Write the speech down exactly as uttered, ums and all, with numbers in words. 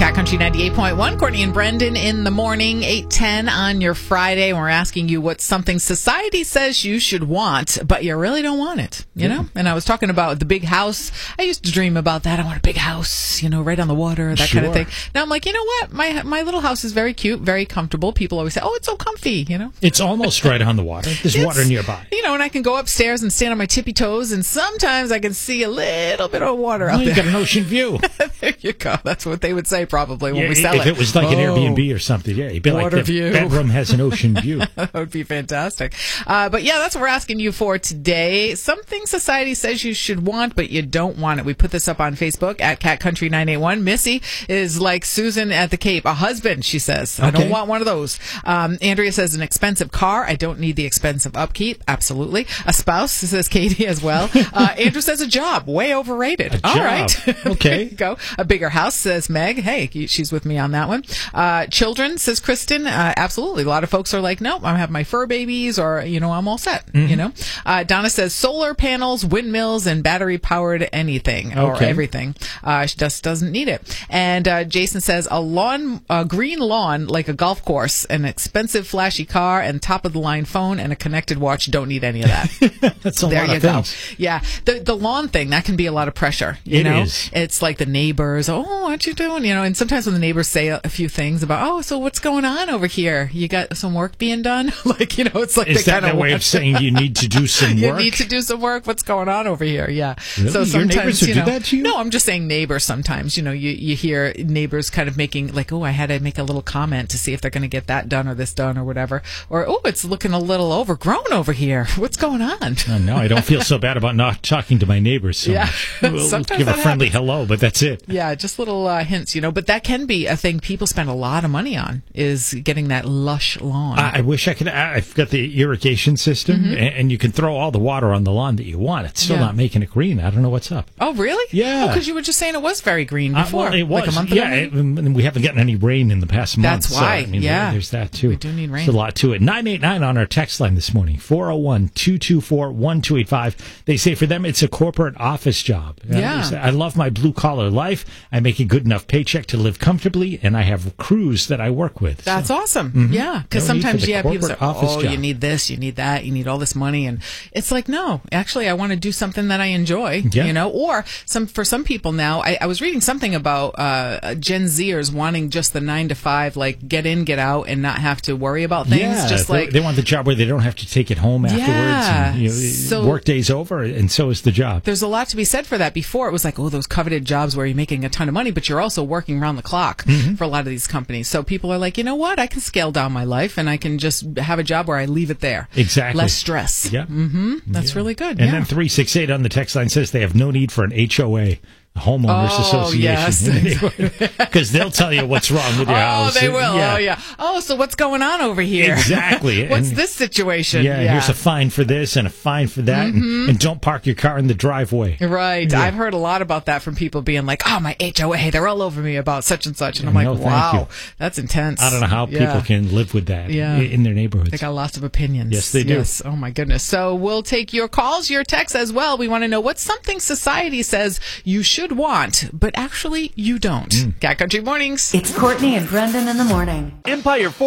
Cat Country ninety-eight point one. Courtney and Brendan in the morning, eight ten on your Friday. And we're asking you what's something society says you should want, but you really don't want it, you know? And I was talking about the big house. I used to dream about that. I want a big house, you know, right on the water, that Sure. kind of thing. Now I'm like, you know what? My my little house is very cute, very comfortable. People always say, oh, it's so comfy, you know? It's almost right on the water. There's It's- water nearby. You know, and I can go upstairs and stand on my tippy toes, and sometimes I can see a little bit of water out Oh, you there. got an ocean view. There you go. That's what they would say probably when Yeah, we sell if it. it was like an Oh, Airbnb or something, yeah, you'd be like, water the view. bedroom has an ocean view. That would be fantastic. Uh, but yeah, that's what we're asking you for today. Something society says you should want, but you don't want it. We put this up on Facebook at Cat Country nine eight one. Missy is like Susan at the Cape. A husband, she says. I Okay. don't want one of those. Um, Andrea says an expensive car. I don't need the expensive upkeep. Absolutely. A spouse, says Katie as well. Uh, Andrew says a job. Way overrated. A All job. right. Okay. There you go. A bigger house, says Meg. Hey, she's with me on that one. Uh, children, says Kristen. Uh, absolutely. A lot of folks are like, nope, I have my fur babies, or, you know, I'm all set. Mm-hmm. You know, uh, Donna says solar panels, windmills, and battery powered anything or Okay. everything. Uh, she just doesn't need it. And uh, Jason says a lawn, a green lawn like a golf course, an expensive flashy car, and top of the line phone, and a connected watch. Don't need any of that. That's a There lot you of go. things. Yeah, the the lawn thing, that can be a lot of pressure. You It know, is. it's like the neighbors. Oh, what you doing? You know, and sometimes when the neighbors say a, a few things about, oh, so what's going on over here? You got some work being done? Like, you know, it's like Is they that kind their way of saying you need to do some you work? need to do some work. What's going on over here? Yeah. Really? So Your sometimes, neighbors would you do know, that to you? No, I'm just saying neighbors. Sometimes, you know, you you hear neighbors kind of making like, oh, I had to make a little comment to see if they're going to get that done or this done or whatever, or oh, it's looking a little overgrown over here. What's going on? Oh, no, I don't feel so bad about not talking to my neighbors so Yeah. much. We'll, we'll Sometimes give a that friendly hello, but that's it. Yeah, just little uh, hints, you know. But that can be a thing people spend a lot of money on, is getting that lush lawn. I, I wish I could. I- I've got the irrigation system, and, and you can throw all the water on the lawn that you want. It's still Mm-hmm. Yeah. not making it green. I don't know what's up. Oh, really? Yeah. Because you were just saying it was very green Uh, before, well, it was. like a month yeah, ago. maybe? it- and we haven't gotten any rain in the past month. That's so, why, I mean, yeah. There's that, too. We do need rain. There's a lot to it. nine eight nine on our text line this morning, four oh one, two two four, one two eight five. They say for them it's a corporate office job. Uh, Yeah. they say, I love my blue-collar life. I make a good enough paycheck to live comfortably, and I have crews that I work with. That's So, awesome. Yeah, because No need for sometimes, the yeah, people say, corporate office oh, job. you need this, you need that, you need all this money. And it's like, no, actually, I want to do something that I enjoy, Yeah. you know, or some for some people now, I, I was reading something about uh, Gen Zers wanting just the nine to five, like get in, get out, and not have to worry about things. Yeah, just they, like, they want the job where they don't have to take it home afterwards. Yeah. And, you know, So- work day's over, and so is the job. there's a lot to be said for that. Before, it was like, oh, those coveted jobs where you're making a ton of money, but you're also working around the clock Mm-hmm. for a lot of these companies. So people are like, you know what? I can scale down my life, and I can just have a job where I leave it there. Exactly. Less stress. Yeah. Mm-hmm. That's Yeah. really good. And yeah. then three six eight on the text line says they have no need for an H O A, a homeowners Oh, yes. association, because they'll tell you what's wrong with your Oh, house. they will. Oh, yeah. Oh, so what's going on over here? Exactly. What's And- this situation? Yeah, here's a fine for this and a fine for that, and, and don't park your car in the driveway. Right. Yeah. I've heard a lot about that from people being like, oh, my H O A, they're all over me about such and such. And I'm like, No, thank wow, you. that's intense. I don't know how Yeah. people can live with that Yeah. i- in their neighborhoods. They got lots of opinions. Yes, they do. Yes. Oh, my goodness. So we'll take your calls, your texts as well. We want to know what's something society says you should want, but actually you don't. Mm. Cat Country Mornings. It's Courtney and Brendan in the morning. Empire